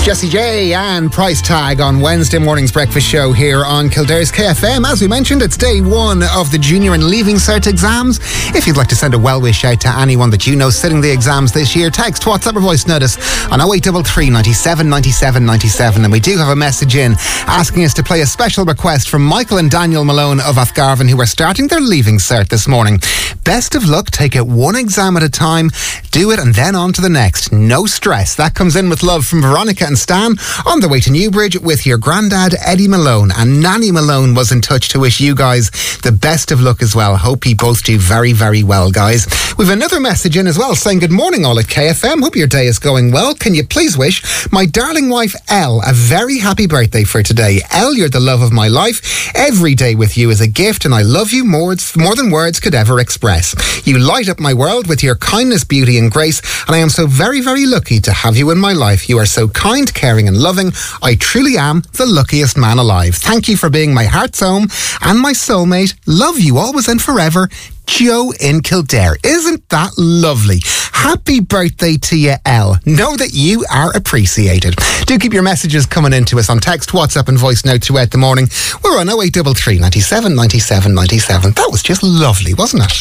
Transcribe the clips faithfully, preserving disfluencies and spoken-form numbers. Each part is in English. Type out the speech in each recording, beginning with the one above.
Jessie J and Price Tag on Wednesday morning's breakfast show here on Kildare's K F M. As we mentioned, it's day one of the junior and leaving cert exams. If you'd like to send a well wish out to anyone that you know sitting the exams this year, text, WhatsApp or voice notice on oh eight three three, ninety-seven, ninety-seven, ninety-seven. And we do have a message in asking us to play a special request from Michael and Daniel Malone of Athgarvan, who are starting their leaving cert this morning. Best of luck, take it one exam at a time, do it and then on to the next. No stress. That comes in with love from Veronica and Stan on the way to Newbridge with your granddad Eddie Malone. And Nanny Malone was in touch to wish you guys the best of luck as well. Hope you both do very, very well, guys. We've another message in as well saying good morning all at K F M. Hope your day is going well. Can you please wish my darling wife Elle a very happy birthday for today. Elle, you're the love of my life. Every day with you is a gift and I love you more, more than words could ever express. You light up my world with your kindness, beauty and grace, and I am so very, very lucky to have you in my life. You are so kind, caring and loving. I truly am the luckiest man alive. Thank you for being my heart's home and my soulmate. Love you always and forever, Joe in Kildare. Isn't that lovely? Happy birthday to you, Elle. Know that you are appreciated. Do keep your messages coming in to us on text, WhatsApp and voice note throughout the morning. We're on oh eight three three, ninety-seven, ninety-seven, ninety-seven. That was just lovely, wasn't it?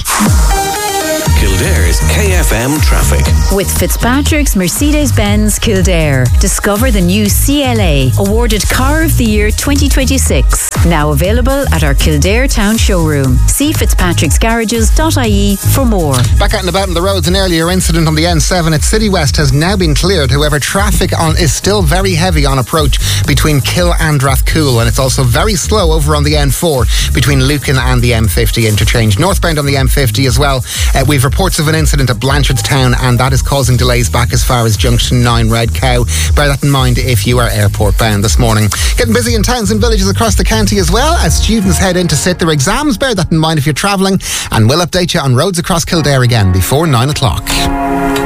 Kildare's K F M traffic. With Fitzpatrick's Mercedes-Benz Kildare. Discover the new C L A, awarded Car of the Year twenty twenty-six. Now available at our Kildare Town showroom. See fitzpatricks garages dot I E for more. Back out and about on the roads, an earlier incident on the N seven at City West has now been cleared. However, traffic on is still very heavy on approach between Kill and Rathcoole, and it's also very slow over on the N four between Lucan and the M fifty interchange. Northbound on the M fifty as well. Uh, we've reports of an incident at Blanchardstown, and that is causing delays back as far as Junction nine Red Cow. Bear that in mind if you are airport bound this morning. Getting busy in towns and villages across the county as well as students head in to sit their exams. Bear that in mind if you're travelling, and we'll update you on roads across Kildare again before nine o'clock.